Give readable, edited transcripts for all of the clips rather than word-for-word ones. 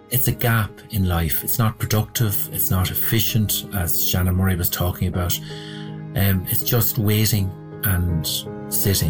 It's a gap in life. It's not productive. It's not efficient, as Shannon Murray was talking about. It's just waiting and sitting.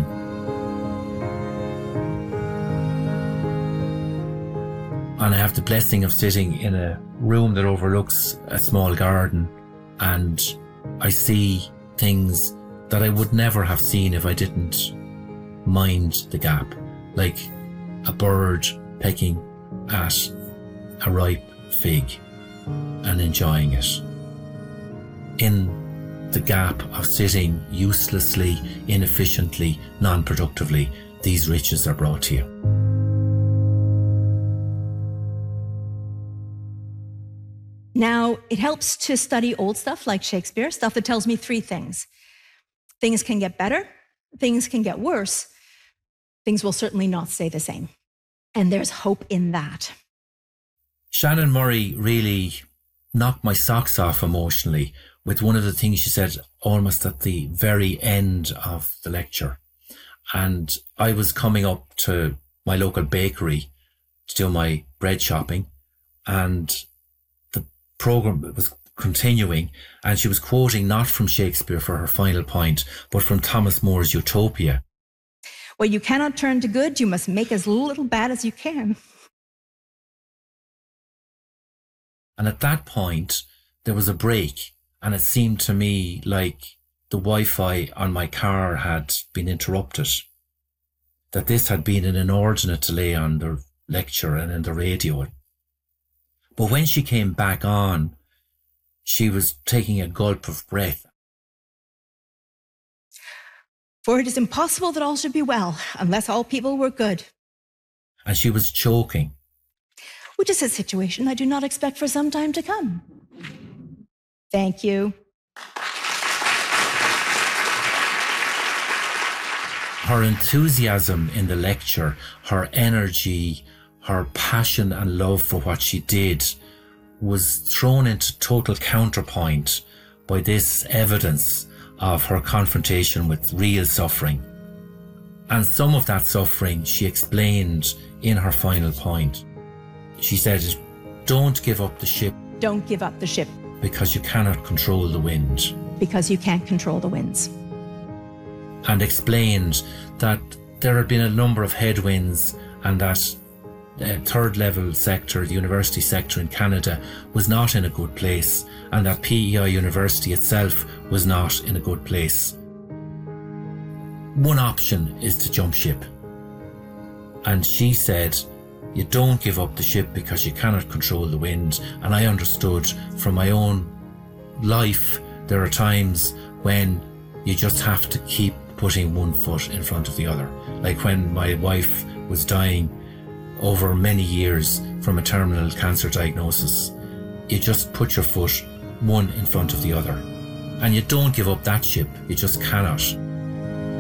And I have the blessing of sitting in a room that overlooks a small garden, and I see things that I would never have seen if I didn't mind the gap, like a bird pecking at a ripe fig and enjoying it. In the gap of sitting uselessly, inefficiently, non-productively, these riches are brought to you. Now, it helps to study old stuff like Shakespeare, stuff that tells me three things. Things can get better, things can get worse, things will certainly not stay the same. And there's hope in that. Shannon Murray really knocked my socks off emotionally with one of the things she said almost at the very end of the lecture. And I was coming up to my local bakery to do my bread shopping, and the program was continuing, and she was quoting not from Shakespeare for her final point, but from Thomas More's Utopia. Well, you cannot turn to good, you must make as little bad as you can. And at that point, there was a break, and it seemed to me like the Wi-Fi on my car had been interrupted, that this had been an inordinate delay on the lecture and in the radio. But when she came back on, she was taking a gulp of breath. For it is impossible that all should be well, unless all people were good. And she was choking. Which is a situation I do not expect for some time to come. Thank you. Her enthusiasm in the lecture, her energy, her passion and love for what she did was thrown into total counterpoint by this evidence of her confrontation with real suffering. And some of that suffering she explained in her final point. She said, don't give up the ship. Don't give up the ship. Because you cannot control the wind. Because you can't control the winds. And explained that there had been a number of headwinds, and that third level sector, the university sector in Canada, was not in a good place, and that PEI University itself was not in a good place. One option is to jump ship. And she said, you don't give up the ship because you cannot control the wind. And I understood from my own life, there are times when you just have to keep putting one foot in front of the other. Like when my wife was dying over many years from a terminal cancer diagnosis, you just put your foot one in front of the other. And you don't give up that ship, you just cannot.